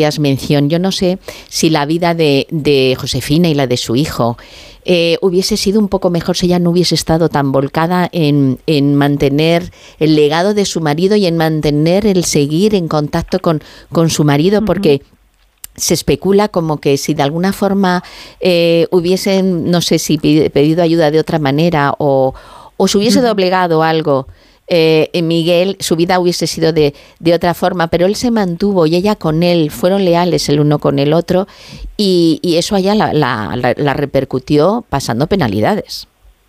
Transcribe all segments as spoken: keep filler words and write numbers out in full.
hacías mención, yo no sé si la vida de, de Josefina y la de su hijo eh, hubiese sido un poco mejor si ella no hubiese estado tan volcada en, en mantener el legado de su marido y en mantener el seguir en contacto con, con su marido, porque se especula como que si de alguna forma eh, hubiesen, no sé si pedido ayuda de otra manera o, o se hubiese doblegado algo, eh, Miguel, su vida hubiese sido de, de otra forma, pero él se mantuvo y ella con él, fueron leales el uno con el otro y, y eso a ella la, la, la, la repercutió pasando penalidades.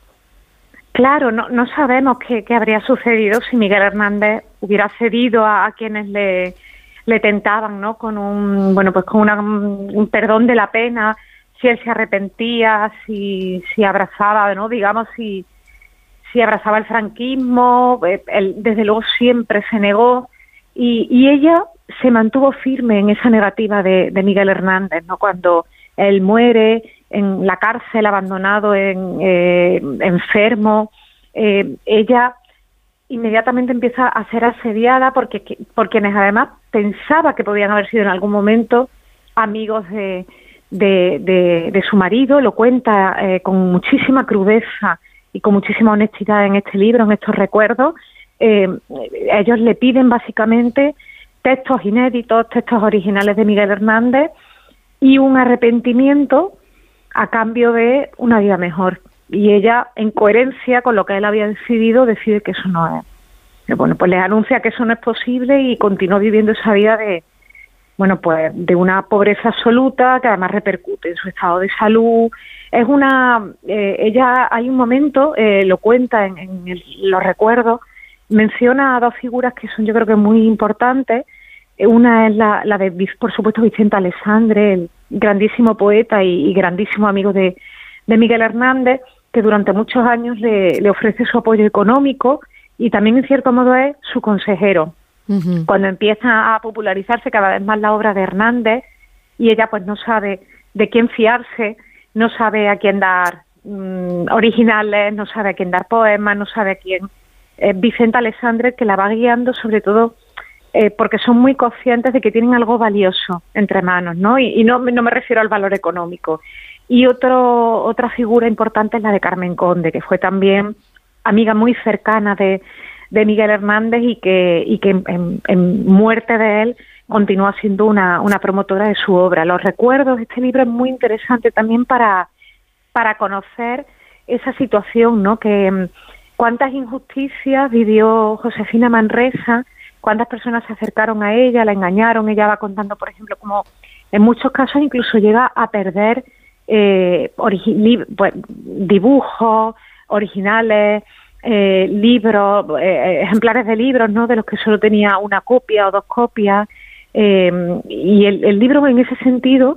Claro, no, no sabemos qué, qué habría sucedido si Miguel Hernández hubiera cedido a, a quienes le, le tentaban, ¿no? Con un, bueno, pues con una, un perdón de la pena, si él se arrepentía, si, si abrazaba, ¿no? Digamos, si si abrazaba el franquismo, él desde luego siempre se negó y, y ella se mantuvo firme en esa negativa de, de Miguel Hernández, ¿no? Cuando él muere en la cárcel, abandonado, en, eh, enfermo, eh, ella inmediatamente empieza a ser asediada porque por quienes además pensaba que podían haber sido en algún momento amigos de, de, de, de su marido. Lo cuenta eh, con muchísima crudeza y con muchísima honestidad en este libro, en estos recuerdos. Eh, ellos le piden básicamente textos inéditos, textos originales de Miguel Hernández y un arrepentimiento a cambio de una vida mejor. Y ella, en coherencia con lo que él había decidido, decide que eso no es. Bueno, pues les anuncia que eso no es posible y continúa viviendo esa vida de, bueno, pues de una pobreza absoluta que además repercute en su estado de salud. Es una, eh, ella hay un momento, eh, lo cuenta en, en el, los recuerdos, menciona a dos figuras que son yo creo que muy importantes. Una es la, la de, por supuesto, Vicente Alessandre, el grandísimo poeta y, y grandísimo amigo de, de Miguel Hernández, que durante muchos años le, le ofrece su apoyo económico y también en cierto modo es su consejero. Uh-huh. Cuando empieza a popularizarse cada vez más la obra de Hernández y ella pues no sabe de quién fiarse, no sabe a quién dar mmm, originales, no sabe a quién dar poemas, no sabe a quién. Eh, Vicente Alessandre, que la va guiando sobre todo eh, porque son muy conscientes de que tienen algo valioso entre manos, ¿no? Y, y no, no me refiero al valor económico. Y otro otra figura importante es la de Carmen Conde, que fue también amiga muy cercana de, de Miguel Hernández y que, y que en, en, en muerte de él continúa siendo una, una promotora de su obra. Los recuerdos, este libro es muy interesante también para, para conocer esa situación, ¿no? Que cuántas injusticias vivió Josefina Manresa, cuántas personas se acercaron a ella, la engañaron. Ella va contando, por ejemplo, como en muchos casos incluso llega a perder eh, origi- pues, dibujos originales, eh, libros, eh, ejemplares de libros, ¿no? De los que solo tenía una copia o dos copias. Eh, y el, el libro en ese sentido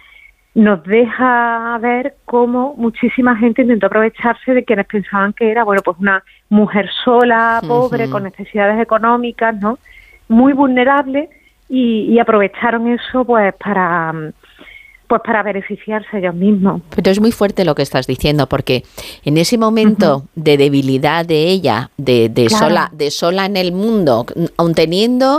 nos deja ver cómo muchísima gente intentó aprovecharse de quienes pensaban que era, bueno, pues una mujer sola, pobre, uh-huh. con necesidades económicas, ¿no? Muy vulnerable y, y aprovecharon eso pues para pues para beneficiarse ellos mismos. Pero es muy fuerte lo que estás diciendo, porque en ese momento uh-huh. de debilidad de ella, de, de claro. sola, de sola en el mundo, aun teniendo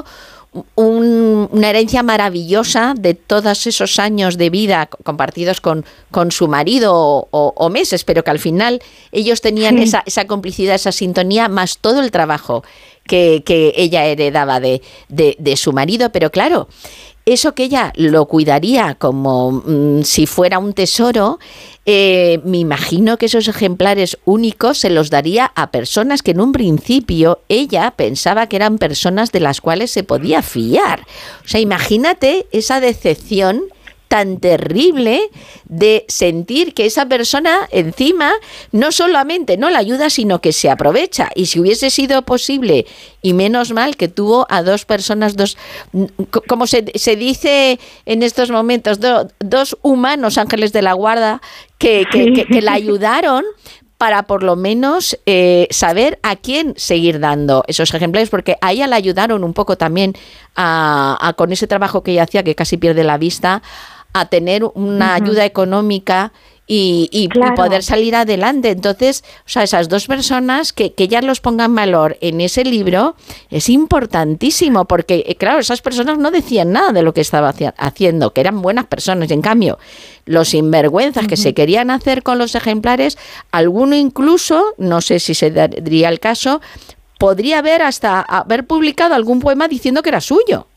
Un, una herencia maravillosa de todos esos años de vida compartidos con, con su marido o, o, o meses, pero que al final ellos tenían sí. esa, esa complicidad, esa sintonía, más todo el trabajo que, que ella heredaba de, de, de su marido. Pero claro, eso que ella lo cuidaría como mmm, si fuera un tesoro, eh, me imagino que esos ejemplares únicos se los daría a personas que en un principio ella pensaba que eran personas de las cuales se podía fiar. O sea, imagínate esa decepción tan terrible de sentir que esa persona encima no solamente no la ayuda, sino que se aprovecha. Y si hubiese sido posible, y menos mal que tuvo a dos personas, dos, como se, se dice en estos momentos, do, dos humanos ángeles de la guarda que, que, que, que la ayudaron para por lo menos eh, saber a quién seguir dando esos ejemplares, porque a ella la ayudaron un poco también a, a con ese trabajo que ella hacía, que casi pierde la vista, a tener una uh-huh. ayuda económica y, y, claro. y poder salir adelante. Entonces, o sea, esas dos personas que, que ellas los pongan valor en ese libro es importantísimo, porque, claro, esas personas no decían nada de lo que estaba haciendo, que eran buenas personas, y en cambio, los sinvergüenzas uh-huh. que se querían hacer con los ejemplares, alguno incluso, no sé si se daría el caso, podría haber hasta haber publicado algún poema diciendo que era suyo.